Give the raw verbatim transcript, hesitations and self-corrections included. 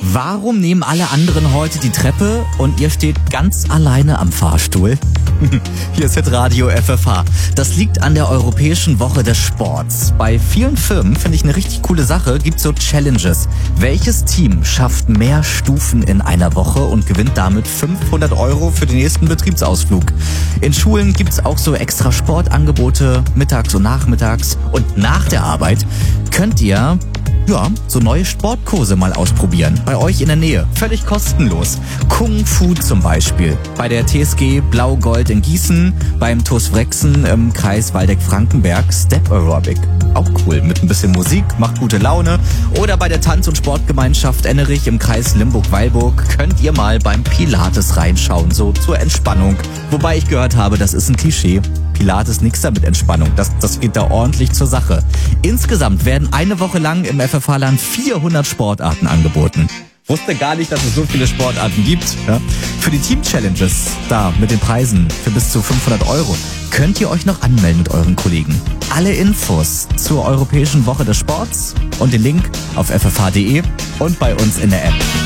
Warum nehmen alle anderen heute die Treppe und ihr steht ganz alleine am Fahrstuhl? Hier ist Hitradio F F H. Das liegt an der Europäischen Woche des Sports. Bei vielen Firmen, finde ich eine richtig coole Sache, gibt es so Challenges. Welches Team schafft mehr Stufen in einer Woche und gewinnt damit fünfhundert Euro für den nächsten Betriebsausflug? In Schulen gibt es auch so extra Sportangebote, mittags und nachmittags. Und nach der Arbeit könnt ihr ja, so neue Sportkurse mal ausprobieren. Bei euch in der Nähe. Völlig kostenlos. Kung Fu zum Beispiel. Bei der T S G Blau-Gold in Gießen. Beim T U S Wrexen im Kreis Waldeck-Frankenberg. Step Aerobic. Auch cool. Mit ein bisschen Musik. Macht gute Laune. Oder bei der Tanz- und Sportgemeinschaft Ennerich im Kreis Limburg-Weilburg könnt ihr mal beim Pilates reinschauen. So zur Entspannung. Wobei ich gehört habe, das ist ein Klischee. Pilates nichts damit Entspannung. Das, das geht da ordentlich zur Sache. Insgesamt werden eine Woche lang im F F H-Land vierhundert Sportarten angeboten. Wusste gar nicht, dass es so viele Sportarten gibt. Ja? Für die Team-Challenges, da mit den Preisen für bis zu fünfhundert Euro, könnt ihr euch noch anmelden mit euren Kollegen. Alle Infos zur Europäischen Woche des Sports und den Link auf f f h punkt d e und bei uns in der App.